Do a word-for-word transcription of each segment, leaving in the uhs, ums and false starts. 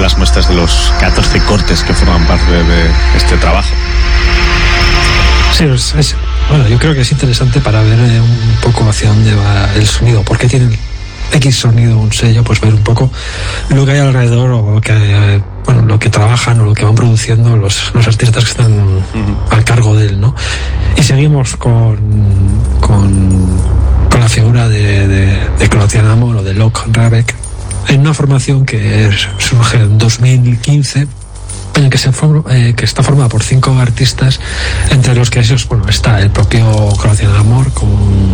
las muestras de los catorce cortes que forman parte de este trabajo. Sí, es, es, bueno, yo creo que es interesante para ver eh, un poco hacia dónde va el sonido, porque tiene X sonido, un sello, pues ver un poco lo que hay alrededor o lo que, eh, bueno, lo que trabajan o lo que van produciendo los, los artistas que están uh-huh. al cargo de él, ¿no? Y seguimos con, con, con la figura de, de, de Croatian Amor o de Lok Rabec, en una formación que surge en dos mil quince, en el que, se form, eh, que está formada por cinco artistas, entre los que esos, bueno, está el propio Croatian Amor como,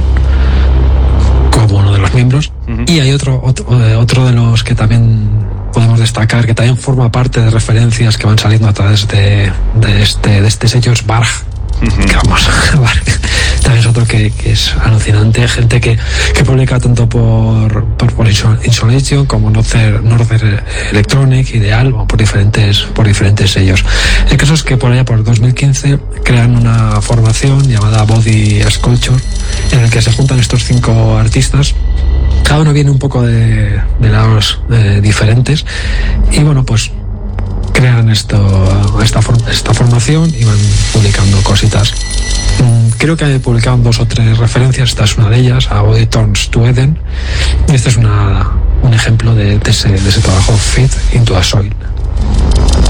como uno de los miembros, uh-huh. y hay otro, otro, eh, otro de los que también podemos destacar, que también forma parte de referencias que van saliendo a través de, de, este, de este sello, es Varg. Uh-huh. Que vamos, también es otro que, que es alucinante, gente que, que publica tanto por, por, por Insolation como Northern, Northern Electronic, Ideal, o por diferentes, por diferentes sellos. El caso es que por allá por dos mil quince crean una formación llamada Body Sculpture, en el que se juntan estos cinco artistas. Cada uno viene un poco de, de lados eh, diferentes, y bueno, pues crean esto, esta, esta formación y van publicando cositas. Creo que publicaron dos o tres referencias, esta es una de ellas, a Body Turns to Eden, y este es una, un ejemplo de, de, ese, de ese trabajo, Feed into a Soil.